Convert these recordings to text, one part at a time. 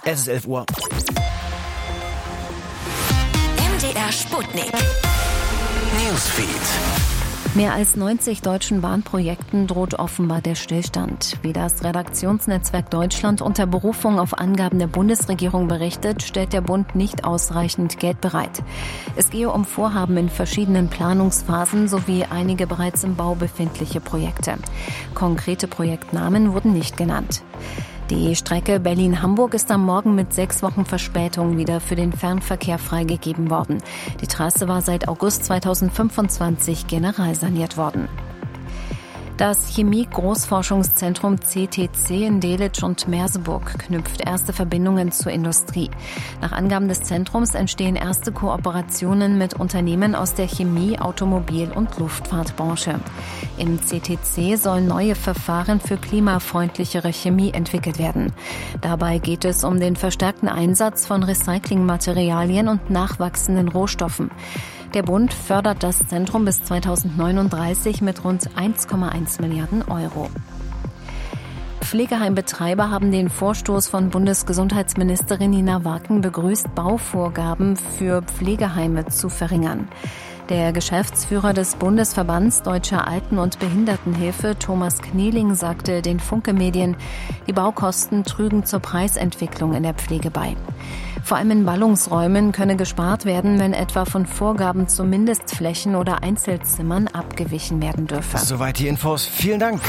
Es ist 11 Uhr. MDR Sputnik. Newsfeed. Mehr als 90 deutschen Bahnprojekten droht offenbar der Stillstand. Wie das Redaktionsnetzwerk Deutschland unter Berufung auf Angaben der Bundesregierung berichtet, stellt der Bund nicht ausreichend Geld bereit. Es gehe um Vorhaben in verschiedenen Planungsphasen sowie einige bereits im Bau befindliche Projekte. Konkrete Projektnamen wurden nicht genannt. Die Strecke Berlin-Hamburg ist am Morgen mit 6 Wochen Verspätung wieder für den Fernverkehr freigegeben worden. Die Trasse war seit August 2025 generalsaniert worden. Das Chemie-Großforschungszentrum CTC in Delitzsch und Merseburg knüpft erste Verbindungen zur Industrie. Nach Angaben des Zentrums entstehen erste Kooperationen mit Unternehmen aus der Chemie-, Automobil- und Luftfahrtbranche. Im CTC sollen neue Verfahren für klimafreundlichere Chemie entwickelt werden. Dabei geht es um den verstärkten Einsatz von Recyclingmaterialien und nachwachsenden Rohstoffen. Der Bund fördert das Zentrum bis 2039 mit rund 1,1 Milliarden Euro. Pflegeheimbetreiber haben den Vorstoß von Bundesgesundheitsministerin Nina Wacken begrüßt, Bauvorgaben für Pflegeheime zu verringern. Der Geschäftsführer des Bundesverbands Deutscher Alten- und Behindertenhilfe, Thomas Knieling, sagte den Funke-Medien, die Baukosten trügen zur Preisentwicklung in der Pflege bei. Vor allem in Ballungsräumen könne gespart werden, wenn etwa von Vorgaben zu Mindestflächen oder Einzelzimmern abgewichen werden dürfe. Soweit die Infos. Vielen Dank.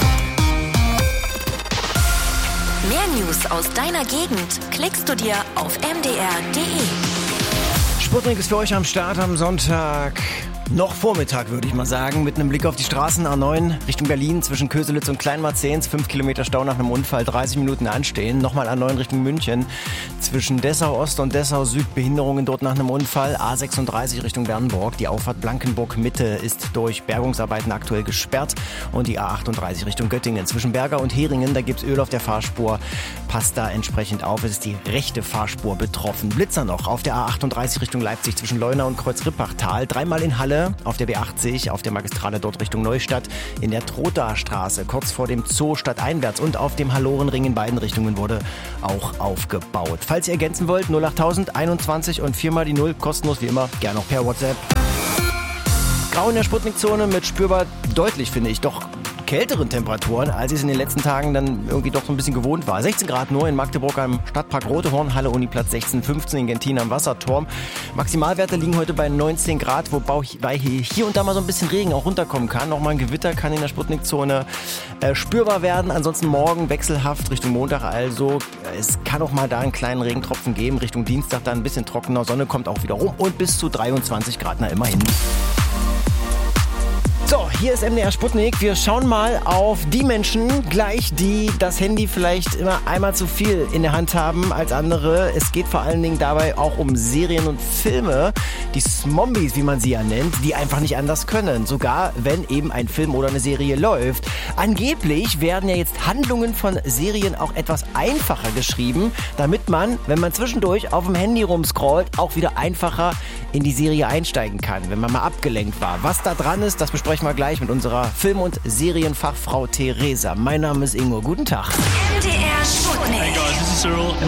Mehr News aus deiner Gegend klickst du dir auf mdr.de. Sputnik ist für euch am Start am Sonntag. Noch Vormittag, würde ich mal sagen, mit einem Blick auf die Straßen A9 Richtung Berlin zwischen Köselitz und Kleinmarzehns. 5 Kilometer Stau nach einem Unfall, 30 Minuten anstehen. Nochmal A9 Richtung München. Zwischen Dessau Ost und Dessau Süd Behinderungen dort nach einem Unfall. A36 Richtung Bernburg. Die Auffahrt Blankenburg Mitte ist durch Bergungsarbeiten aktuell gesperrt. Und die A38 Richtung Göttingen. Zwischen Berger und Heringen, da gibt's Öl auf der Fahrspur. Passt da entsprechend auf. Es ist die rechte Fahrspur betroffen. Blitzer noch auf der A38 Richtung Leipzig zwischen Leuna und Kreuz-Rippachtal. 3-mal in Halle. Auf der B80, auf der Magistrale dort Richtung Neustadt, in der Trothaarstraße, kurz vor dem Zoo stadteinwärts und auf dem Hallorenring in beiden Richtungen wurde auch aufgebaut. Falls ihr ergänzen wollt, 08000 21 und 4 mal die 0, kostenlos wie immer, gerne auch per WhatsApp. Grau in der Sputnikzone mit spürbar deutlich, finde ich, doch kälteren Temperaturen, als es in den letzten Tagen dann irgendwie doch so ein bisschen gewohnt war. 16 Grad nur in Magdeburg am Stadtpark Rotehorn, Halle Uniplatz 16, 15 in Gentin am Wasserturm. Maximalwerte liegen heute bei 19 Grad, wobei hier und da mal so ein bisschen Regen auch runterkommen kann. Noch mal ein Gewitter kann in der Sputnikzone spürbar werden. Ansonsten morgen wechselhaft Richtung Montag also. Es kann auch mal da einen kleinen Regentropfen geben. Richtung Dienstag dann ein bisschen trockener. Sonne kommt auch wieder rum und bis zu 23 Grad, na immerhin. So, hier ist MDR Sputnik. Wir schauen mal auf die Menschen gleich, die das Handy vielleicht immer einmal zu viel in der Hand haben als andere. Es geht vor allen Dingen dabei auch um Serien und Filme, die Smombies, wie man sie ja nennt, die einfach nicht anders können. Sogar wenn eben ein Film oder eine Serie läuft. Angeblich werden ja jetzt Handlungen von Serien auch etwas einfacher geschrieben, damit man, wenn man zwischendurch auf dem Handy rumscrollt, auch wieder einfacher in die Serie einsteigen kann, wenn man mal abgelenkt war. Was da dran ist, das besprechen wir gleich mit unserer Film- und Serienfachfrau Theresa. Mein Name ist Ingo. Guten Tag. MDR Sputnik. Hey guys, this is Cyril. And